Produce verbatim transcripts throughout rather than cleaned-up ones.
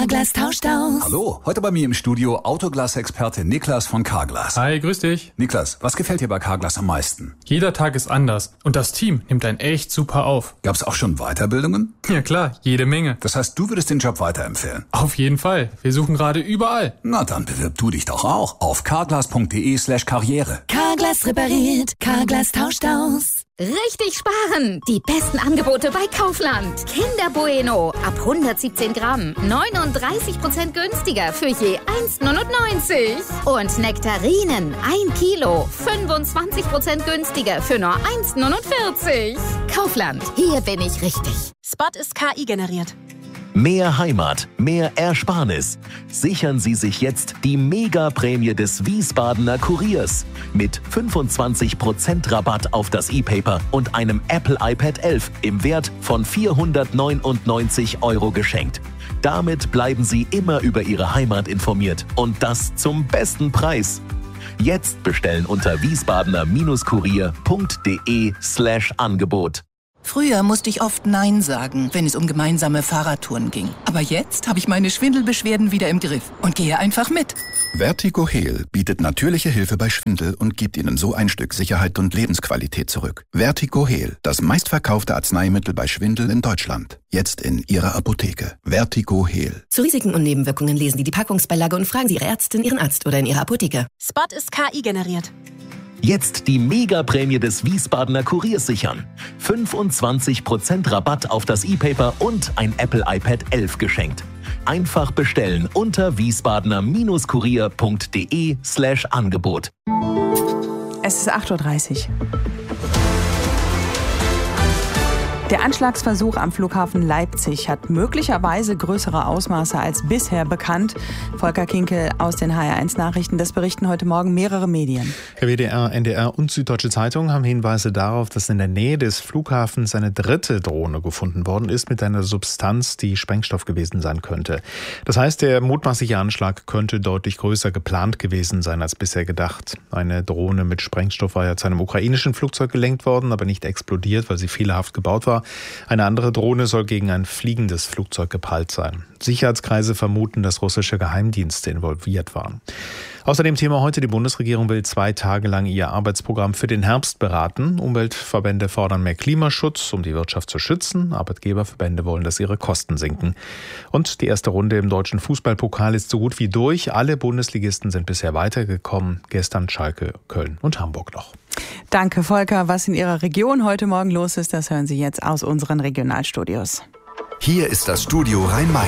Carglass tauscht aus. Hallo, heute bei mir im Studio Autoglas-Experte Niklas von Carglass. Hi, grüß dich. Niklas, was gefällt dir bei Carglass am meisten? Jeder Tag ist anders und das Team nimmt einen echt super auf. Gab's auch schon Weiterbildungen? Ja klar, jede Menge. Das heißt, du würdest den Job weiterempfehlen? Auf jeden Fall. Wir suchen gerade überall. Na dann bewirb du dich doch auch auf carglass.de slash karriere. Carglass repariert, Carglass tauscht aus. Richtig sparen! Die besten Angebote bei Kaufland. Kinder Bueno ab hundertsiebzehn Gramm. neununddreißig Prozent günstiger für je eins neunundneunzig. Und Nektarinen ein Kilo. fünfundzwanzig Prozent günstiger für nur eins neunundvierzig. Kaufland, hier bin ich richtig. Spot ist K I generiert. Mehr Heimat, mehr Ersparnis. Sichern Sie sich jetzt die Mega-Prämie des Wiesbadener Kuriers. Mit fünfundzwanzig Prozent Rabatt auf das E-Paper und einem Apple iPad elf im Wert von vierhundertneunundneunzig Euro geschenkt. Damit bleiben Sie immer über Ihre Heimat informiert und das zum besten Preis. Jetzt bestellen unter wiesbadener-kurier.de slash Angebot. Früher musste ich oft Nein sagen, wenn es um gemeinsame Fahrradtouren ging. Aber jetzt habe ich meine Schwindelbeschwerden wieder im Griff und gehe einfach mit. Vertigo Heal bietet natürliche Hilfe bei Schwindel und gibt Ihnen so ein Stück Sicherheit und Lebensqualität zurück. Vertigo Heal, das meistverkaufte Arzneimittel bei Schwindel in Deutschland. Jetzt in Ihrer Apotheke. Vertigo Heal. Zu Risiken und Nebenwirkungen lesen Sie die Packungsbeilage und fragen Sie Ihre Ärztin, Ihren Arzt oder in Ihrer Apotheke. Spot ist K I generiert. Jetzt die Mega-Prämie des Wiesbadener Kuriers sichern. fünfundzwanzig Prozent Rabatt auf das E-Paper und ein Apple iPad elf geschenkt. Einfach bestellen unter wiesbadener-kurier.de slash Angebot. Es ist acht Uhr dreißig. Der Anschlagsversuch am Flughafen Leipzig hat möglicherweise größere Ausmaße als bisher bekannt. Volker Kinkel aus den H R eins Nachrichten, das berichten heute Morgen mehrere Medien. W D R, N D R und Süddeutsche Zeitung haben Hinweise darauf, dass in der Nähe des Flughafens eine dritte Drohne gefunden worden ist mit einer Substanz, die Sprengstoff gewesen sein könnte. Das heißt, der mutmaßliche Anschlag könnte deutlich größer geplant gewesen sein als bisher gedacht. Eine Drohne mit Sprengstoff war ja zu einem ukrainischen Flugzeug gelenkt worden, aber nicht explodiert, weil sie fehlerhaft gebaut war. Eine andere Drohne soll gegen ein fliegendes Flugzeug geprallt sein. Sicherheitskreise vermuten, dass russische Geheimdienste involviert waren. Außerdem Thema heute, die Bundesregierung will zwei Tage lang ihr Arbeitsprogramm für den Herbst beraten. Umweltverbände fordern mehr Klimaschutz, um die Wirtschaft zu schützen. Arbeitgeberverbände wollen, dass ihre Kosten sinken. Und die erste Runde im deutschen Fußballpokal ist so gut wie durch. Alle Bundesligisten sind bisher weitergekommen. Gestern Schalke, Köln und Hamburg noch. Danke, Volker. Was in Ihrer Region heute Morgen los ist, das hören Sie jetzt aus unseren Regionalstudios. Hier ist das Studio Rhein-Main.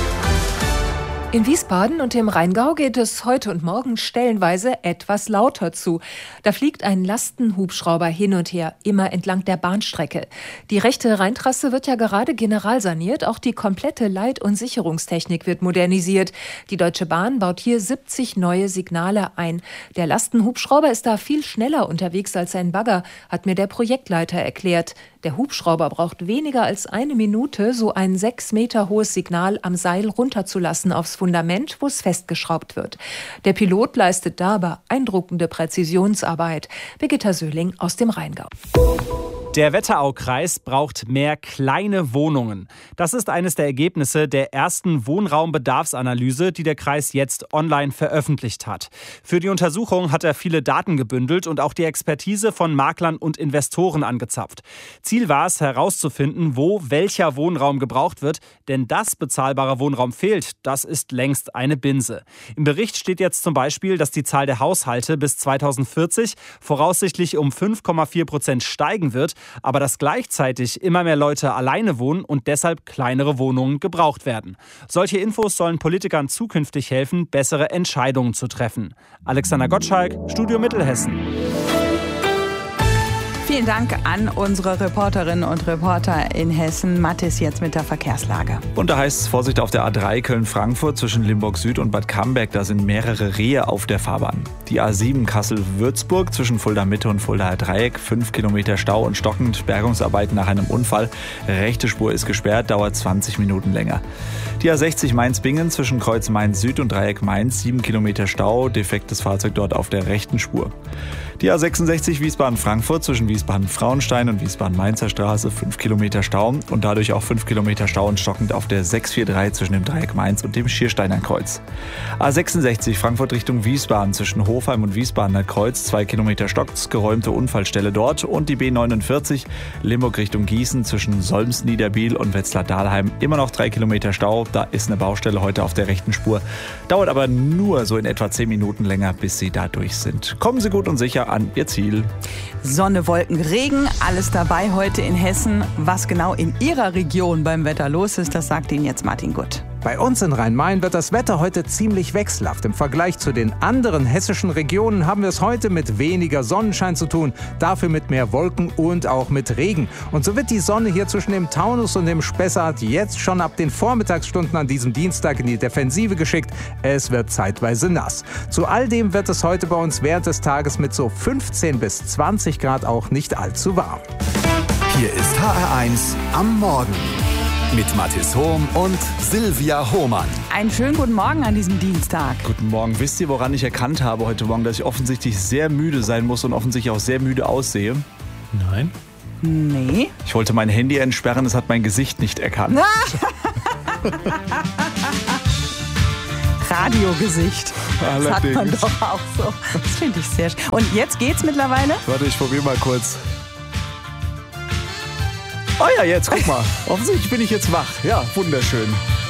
In Wiesbaden und im Rheingau geht es heute und morgen stellenweise etwas lauter zu. Da fliegt ein Lastenhubschrauber hin und her, immer entlang der Bahnstrecke. Die rechte Rheintrasse wird ja gerade generalsaniert, auch die komplette Leit- und Sicherungstechnik wird modernisiert. Die Deutsche Bahn baut hier siebzig neue Signale ein. Der Lastenhubschrauber ist da viel schneller unterwegs als ein Bagger, hat mir der Projektleiter erklärt. Der Hubschrauber braucht weniger als eine Minute, so ein sechs Meter hohes Signal am Seil runterzulassen aufs Fundament, wo es festgeschraubt wird. Der Pilot leistet dabei beeindruckende Präzisionsarbeit. Birgitta Söhling aus dem Rheingau. Der Wetteraukreis braucht mehr kleine Wohnungen. Das ist eines der Ergebnisse der ersten Wohnraumbedarfsanalyse, die der Kreis jetzt online veröffentlicht hat. Für die Untersuchung hat er viele Daten gebündelt und auch die Expertise von Maklern und Investoren angezapft. Ziel war es, herauszufinden, wo welcher Wohnraum gebraucht wird, denn dass bezahlbarer Wohnraum fehlt, das ist längst eine Binse. Im Bericht steht jetzt zum Beispiel, dass die Zahl der Haushalte bis zweitausendvierzig voraussichtlich um fünf Komma vier Prozent steigen wird, aber dass gleichzeitig immer mehr Leute alleine wohnen und deshalb kleinere Wohnungen gebraucht werden. Solche Infos sollen Politikern zukünftig helfen, bessere Entscheidungen zu treffen. Alexander Gottschalk, Studio Mittelhessen. Vielen Dank an unsere Reporterinnen und Reporter in Hessen. Mathis jetzt mit der Verkehrslage. Und da heißt es Vorsicht auf der A drei Köln-Frankfurt zwischen Limburg Süd und Bad Camberg. Da sind mehrere Rehe auf der Fahrbahn. Die A sieben Kassel-Würzburg zwischen Fulda Mitte und Fuldaer Dreieck. Fünf Kilometer Stau und stockend. Bergungsarbeiten nach einem Unfall. Rechte Spur ist gesperrt, dauert zwanzig Minuten länger. Die A sechzig Mainz-Bingen zwischen Kreuz Mainz Süd und Dreieck Mainz. Sieben Kilometer Stau. Defektes Fahrzeug dort auf der rechten Spur. Die A sechsundsechzig Wiesbaden-Frankfurt zwischen Wiesbaden-Frauenstein und Wiesbaden-Mainzer Straße, fünf Kilometer Stau und dadurch auch fünf Kilometer Stau und stockend auf der sechs vier drei zwischen dem Dreieck Mainz und dem Schiersteiner Kreuz. A sechsundsechzig Frankfurt Richtung Wiesbaden zwischen Hofheim und Wiesbadener Kreuz, zwei Kilometer stockt, geräumte Unfallstelle dort. Und die B neunundvierzig Limburg Richtung Gießen zwischen Solms-Niederbiel und Wetzlar-Dahlheim, immer noch drei Kilometer Stau. Da ist eine Baustelle heute auf der rechten Spur. Dauert aber nur so in etwa zehn Minuten länger, bis Sie da durch sind. Kommen Sie gut und sicher an Ihr Ziel. Sonne, Wolken, Regen, alles dabei heute in Hessen. Was genau in Ihrer Region beim Wetter los ist, das sagt Ihnen jetzt Martin Gutt. Bei uns in Rhein-Main wird das Wetter heute ziemlich wechselhaft. Im Vergleich zu den anderen hessischen Regionen haben wir es heute mit weniger Sonnenschein zu tun, dafür mit mehr Wolken und auch mit Regen. Und so wird die Sonne hier zwischen dem Taunus und dem Spessart jetzt schon ab den Vormittagsstunden an diesem Dienstag in die Defensive geschickt. Es wird zeitweise nass. Zu all dem wird es heute bei uns während des Tages mit so fünfzehn bis zwanzig Grad auch nicht allzu warm. Hier ist H R eins am Morgen mit Mathis Hohm und Silvia Hohmann. Einen schönen guten Morgen an diesem Dienstag. Guten Morgen. Wisst ihr, woran ich erkannt habe heute Morgen, dass ich offensichtlich sehr müde sein muss und offensichtlich auch sehr müde aussehe? Nein. Nee. Ich wollte mein Handy entsperren, es hat mein Gesicht nicht erkannt. Radiogesicht. Das hat man doch auch so. Das finde ich sehr schön. Und jetzt geht's mittlerweile? Warte, ich probiere mal kurz. Oh ja, jetzt, guck mal. Offensichtlich bin ich jetzt wach. Ja, wunderschön.